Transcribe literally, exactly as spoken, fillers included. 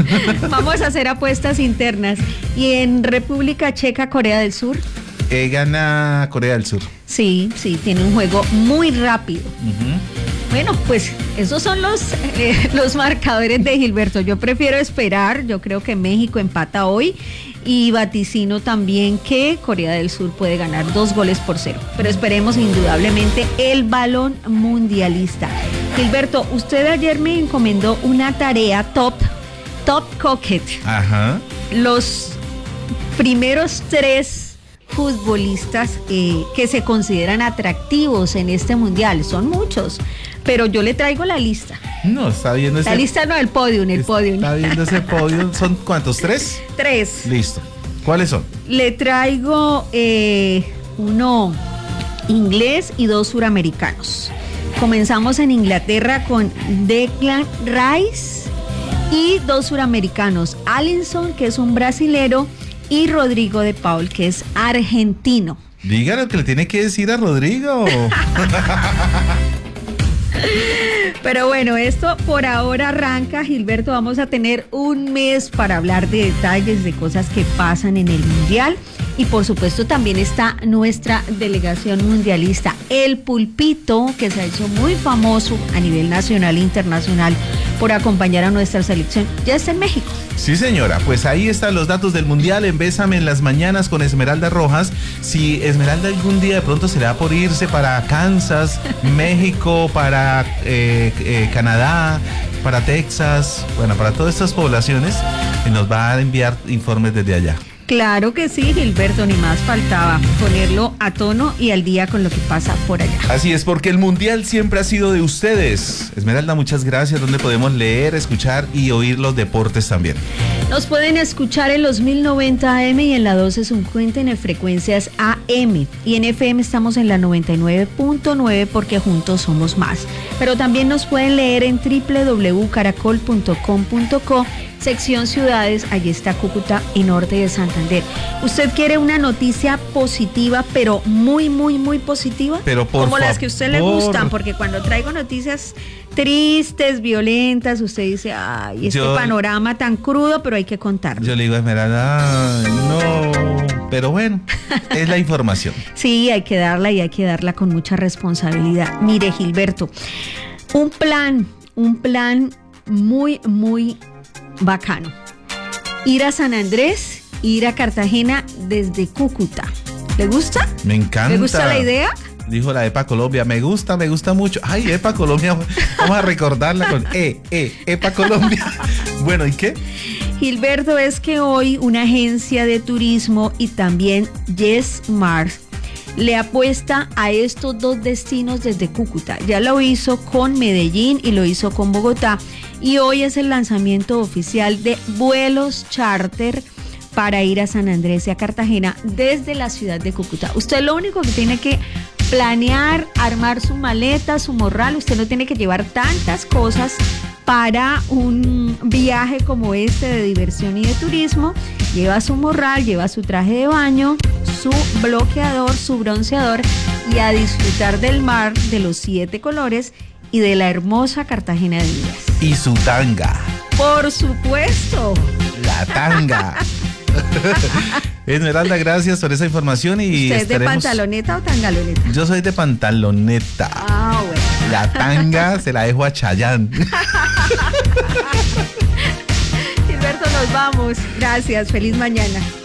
Vamos a hacer apuestas internas. ¿Y en República Checa, Corea del Sur? Eh, gana Corea del Sur. Sí, sí, tiene un juego muy rápido. Uh-huh. Bueno, pues esos son los, eh, los marcadores de Gilberto. Yo prefiero esperar, yo creo que México empata hoy y vaticino también que Corea del Sur puede ganar dos goles por cero. Pero esperemos indudablemente el balón mundialista. Gilberto, usted ayer me encomendó una tarea top, top coquet. Ajá. Los primeros tres futbolistas eh, que se consideran atractivos en este mundial, son muchos, pero yo le traigo la lista. No, está viendo ese... La lista no, el podio, el podio. Está viendo ese podio. ¿Son cuántos? ¿Tres? Tres. Listo. ¿Cuáles son? Le traigo eh, uno inglés y dos suramericanos. Comenzamos en Inglaterra con Declan Rice y dos suramericanos, Alisson, que es un brasilero, y Rodrigo de Paul, que es argentino. Diga lo que le tiene que decir a Rodrigo. Pero bueno, esto por ahora arranca, Gilberto. Vamos a tener un mes para hablar de detalles, de cosas que pasan en el Mundial. Y por supuesto también está nuestra delegación mundialista, El Pulpito, que se ha hecho muy famoso a nivel nacional e internacional por acompañar a nuestra selección. Ya está en México. Sí, señora, pues ahí están los datos del Mundial en Bésame en las mañanas con Esmeralda Rojas. Si Esmeralda algún día de pronto se le da por irse para Kansas, México, para eh, eh, Canadá, para Texas, bueno, para todas estas poblaciones, y nos va a enviar informes desde allá. Claro que sí, Gilberto, ni más faltaba ponerlo a tono y al día con lo que pasa por allá. Así es, porque el Mundial siempre ha sido de ustedes. Esmeralda, muchas gracias. ¿Dónde podemos leer, escuchar y oír los deportes también? Nos pueden escuchar en los mil noventa A M y en la doce cincuenta en frecuencias A M. Y en F M estamos en la noventa y nueve punto nueve porque juntos somos más. Pero también nos pueden leer en doble u doble u doble u punto caracol punto com punto co, sección ciudades. Allí está Cúcuta y norte de Santander. ¿Usted quiere una noticia positiva, pero muy, muy, muy positiva? Pero por Como favor, las que a usted le gustan, porque cuando traigo noticias tristes, violentas, usted dice, ay, este yo, panorama tan crudo, pero hay que contarlo. Yo le digo a Esmeralda, ay, no, pero bueno, es la información. Sí, hay que darla y hay que darla con mucha responsabilidad. Mire, Gilberto, un plan, un plan muy, muy bacano. Ir a San Andrés, ir a Cartagena desde Cúcuta. ¿Le gusta? Me encanta. ¿Le gusta la idea? Dijo la EPA Colombia, me gusta, me gusta mucho. Ay, EPA Colombia, vamos a recordarla con E, E, EPA Colombia. Bueno, ¿y qué? Gilberto, es que hoy una agencia de turismo y también YesMar le apuesta a estos dos destinos desde Cúcuta. Ya lo hizo con Medellín y lo hizo con Bogotá. Y hoy es el lanzamiento oficial de vuelos charter para ir a San Andrés y a Cartagena desde la ciudad de Cúcuta. Usted lo único que tiene que planear, armar su maleta, su morral. Usted no tiene que llevar tantas cosas para un viaje como este de diversión y de turismo. Lleva su morral, lleva su traje de baño, su bloqueador, su bronceador y a disfrutar del mar, de los siete colores y de la hermosa Cartagena de Indias. Y su tanga. Por supuesto. La tanga. Esmeralda, gracias por esa información. Y ¿usted es estaremos... de pantaloneta o tangaloneta? Yo soy de pantaloneta. Ah, bueno. La tanga se la dejo a Chayanne. Gilberto, nos vamos. Gracias. Feliz mañana.